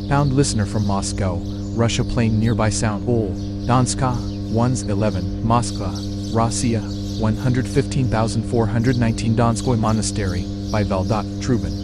Found listener from Moscow, Russia playing nearby sound. Ol, Donska, 1:11, Moskva, Russia, 115,419 Donskoy Monastery, by Veldot, Trubin.